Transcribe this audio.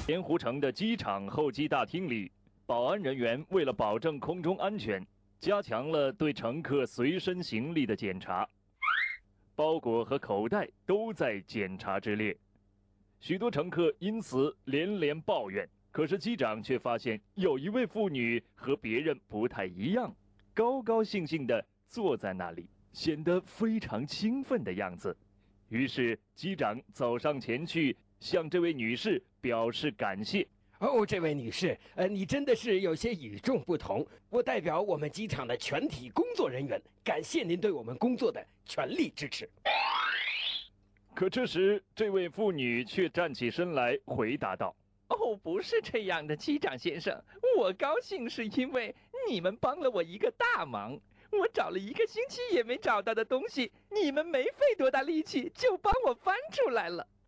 盐湖城的机场候机大厅里，保安人员为了保证空中安全，加强了对乘客随身行李的检查，包裹和口袋都在检查之列。许多乘客因此连连抱怨，可是机长却发现有一位妇女和别人不太一样，高高兴兴地坐在那里，显得非常兴奋的样子。于是机长走上前去，向这位女士表示感谢。 哦，这位女士，你真的是有些与众不同。我代表我们机场的全体工作人员，感谢您对我们工作的全力支持。 可这时，这位妇女却站起身来回答道：“ 哦，不是这样的，机长先生，我高兴是因为你们帮了我一个大忙。我找了1个星期也没找到的东西，你们没费多大力气就帮我翻出来了。